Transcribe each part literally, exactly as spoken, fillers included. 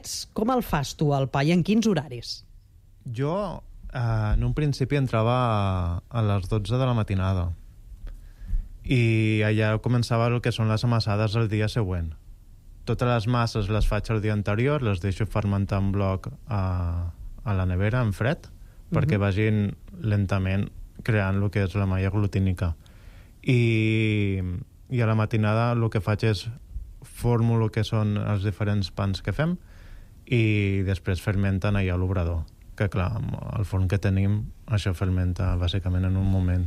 fets, com el fas tu, el pa, i en quins horaris? Jo, eh, en un principi, entrava a, a les dotze de la matinada i allà començava el que són les amassades el dia següent. Totes les masses les faig el dia anterior, les deixo fermentar en bloc a, a la nevera, en fred, uh-huh. perquè vagin lentament creant el que és la malla glutínica. I, i a la matinada el que faig és formo el que són els diferents pans que fem i després fermenten allà a l'obrador, que clar, el forn que tenim això fermenta bàsicament en un moment.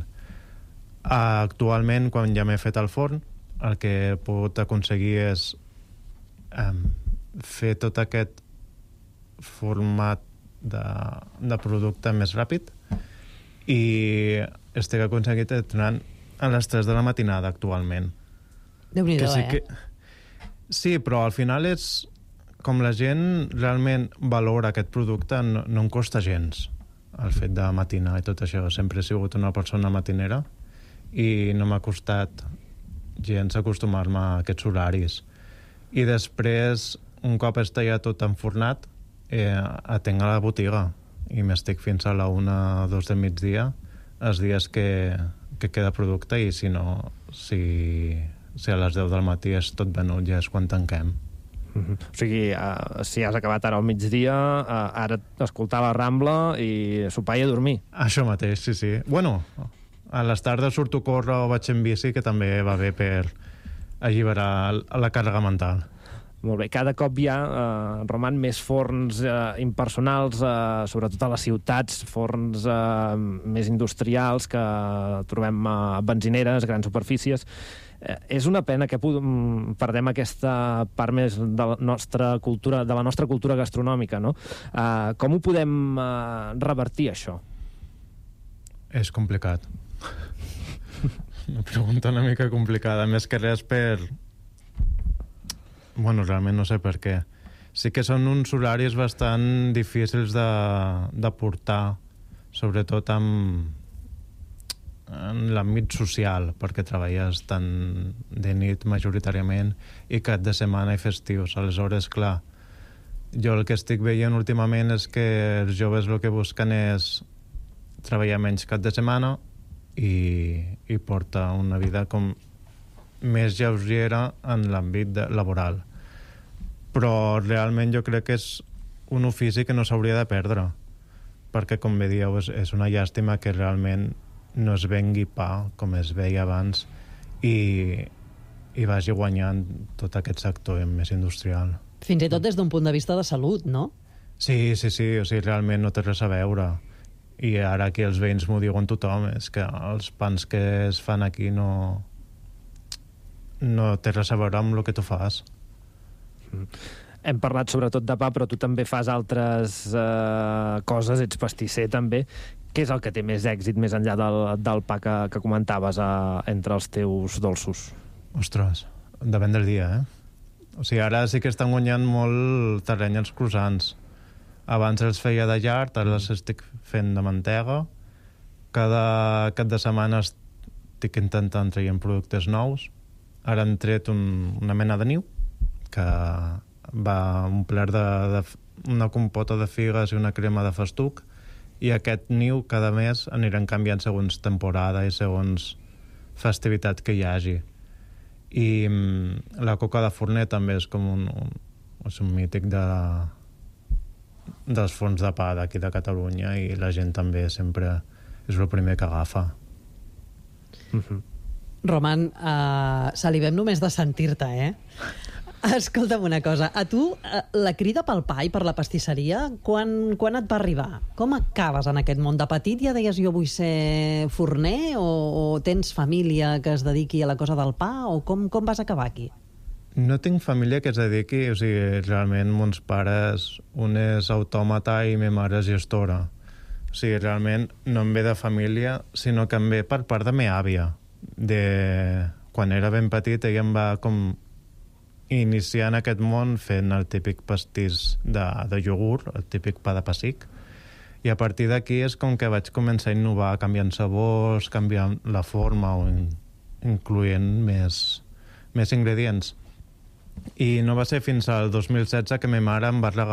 Actualment, quan ja m'he fet el forn, el que he pogut aconseguir és um, fer tot aquest format de, de producte més ràpid i estic aconseguit entrant a les tres de la matinada actualment. Déu-n'hi-do, sí eh? Que... Sí, però al final és com la gent realment valora aquest producte, no, no em costa gens el fet de matinar i tot això. Sempre he sigut una persona matinera i no m'ha costat gens acostumar-me a aquests horaris. I després, un cop està ja tot enfornat, eh, atenc a la botiga i m'estic fins a la una o dos del migdia els dies que, que queda producte, i si no, si, si a les deu del matí és tot venut, ja és quan tanquem. Uh-huh. O sigui, uh, si has acabat ara al migdia, uh, ara escoltar la Rambla i sopar i a dormir. Això mateix, sí, sí. Bueno, a les tardes surto a córrer o vaig en bici, que també va bé per alliberar la càrrega mental. Molt bé. Cada cop hi ha, eh, Roman, més forns eh, impersonals, eh, sobretot a les ciutats, forns eh, més industrials que trobem a benzineres, grans superfícies. Eh, és una pena que perdem aquesta part més de la nostra cultura, de la nostra cultura gastronòmica, no? Eh, com ho podem eh, revertir, això? És complicat. Una pregunta una mica complicada, més que res per... Bueno, realment no sé per què. Sí que són uns horaris bastant difícils de, de portar, sobretot amb, en l'àmbit social, perquè treballes tant de nit majoritàriament i cap de setmana i festius. Aleshores, clar, jo el que estic veient últimament és que els joves el que busquen és treballar menys cap de setmana i, i portar una vida com més lleugera en l'àmbit laboral. Però realment jo crec que és un ofici que no s'hauria de perdre, perquè, com bé dieu, és, és una llàstima que realment no es vengui pa com es veia abans i, i vagi guanyant tot aquest sector més industrial. Fins i tot des d'un punt de vista de salut, no? Sí, sí, sí, o sigui, realment no té res a veure. I ara aquí els veïns m'ho diuen tothom, és que els pans que es fan aquí no... no té res a veure amb el que tu fas. Hem parlat sobretot de pa, però tu també fas altres eh, coses, ets pastisser també. Què és el que té més èxit més enllà del, del pa que, que comentaves eh, entre els teus dolços? Ostres, depèn del dia, eh? O sigui, ara sí que estan guanyant molt terreny els croissants. Abans els feia de llard, ara els estic fent de mantega. Cada cap de setmana estic intentant traient productes nous. Ara han tret un, una mena de niu, que va omplert de, de una compota de figues i una crema de festuc, i aquest niu cada mes aniran canviant segons temporada i segons festivitat que hi hagi. I mm, la coca de forner també és com un, un, és un mític de, dels forns de pa d'aquí de Catalunya, i la gent també sempre és el primer que agafa. Mm-hmm. Roman, uh, salivem només de sentir-te, eh? Escolta'm una cosa, a tu uh, la crida pel pa i per la pastisseria, quan, quan et va arribar? Com acabes en aquest món? De petit ja deies jo vull ser forner, o, o tens família que es dediqui a la cosa del pa, o com, com vas acabar aquí? No tinc família que es dediqui, o sigui, realment mons pares, un és autòmata i ma mare és gestora. O sigui, realment no em ve de família, sinó que em ve per part de meva àvia. De... Quan era ben petit, ella em va com iniciar en aquest món fent el típic pastís de, de iogurt, el típic pa de pessic, i a partir d'aquí és com que vaig començar a innovar, canviant sabors, canviant la forma o in, incloent més, més ingredients. I no va ser fins al dos mil setze que ma mare em va